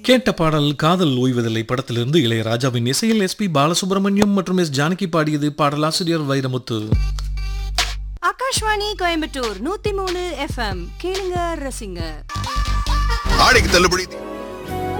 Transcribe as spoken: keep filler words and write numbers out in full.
கேட்ட பாடல் காதல் ஓய்வதில்லை படத்திலிருந்து இளையராஜாவின் இசையில் எஸ் பி பாலசுப்ரமணியம் மற்றும் எஸ் ஜானகி பாடியது. பாடலாசிரியர் வைரமுத்து. ஆகாஷ்வாணி கோயம்புத்தூர் நூத்தி மூணு எஃப்எம் கேளுங்க ரசிங்க. ஆடிக்கு தள்ளுபடி